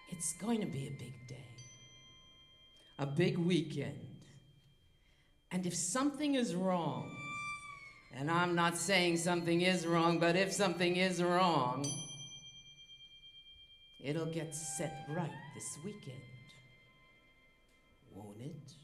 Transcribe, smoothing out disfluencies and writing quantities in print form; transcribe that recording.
It's going to be a big day, a big weekend. And if something is wrong, and I'm not saying something is wrong, but if something is wrong, it'll get set right this weekend, won't it?